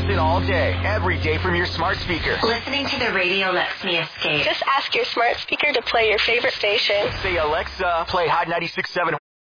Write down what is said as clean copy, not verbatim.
Listen all day, every day from your smart speaker. Listening to the radio lets me escape. Just ask your smart speaker to play your favorite station. Say, Alexa, play Hot 96.7.